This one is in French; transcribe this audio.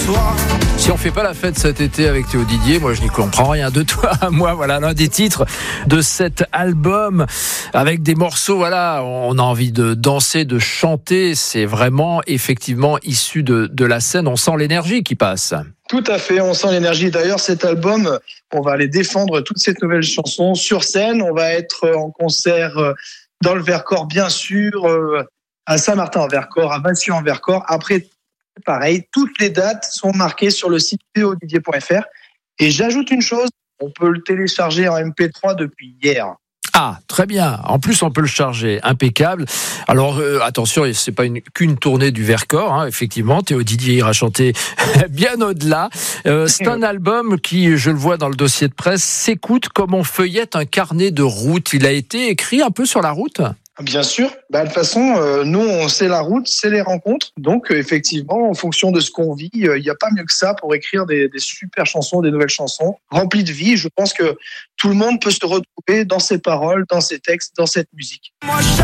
Si on fait pas la fête cet été avec Théo Didier, moi je n'y comprends rien. De toi à moi, voilà l'un des titres de cet album avec des morceaux, voilà, on a envie de danser, de chanter. C'est vraiment effectivement issu de la scène. On sent l'énergie qui passe. Tout à fait, on sent l'énergie. D'ailleurs, cet album, on va aller défendre toutes ces nouvelles chansons sur scène. On va être en concert dans le Vercors, bien sûr, à Saint-Martin-en-Vercors, à Massieu-en-Vercors. Après, pareil, toutes les dates sont marquées sur le site theodidier.fr. Et j'ajoute une chose, on peut le télécharger en MP3 depuis hier. Ah, très bien. En plus, on peut le charger. Impeccable. Alors, attention, c'est pas qu'une tournée du Vercors, hein. Effectivement, Théo Didier ira chanter bien au-delà. C'est un album qui, je le vois dans le dossier de presse, s'écoute comme on feuillette un carnet de route. Il a été écrit un peu sur la route ? Bien sûr. De toute façon, nous, on sait la route, c'est les rencontres. Donc, effectivement, en fonction de ce qu'on vit, il n'y a pas mieux que ça pour écrire des super chansons, des nouvelles chansons remplies de vie. Je pense que tout le monde peut se retrouver dans ses paroles, dans ses textes, dans cette musique. Moi,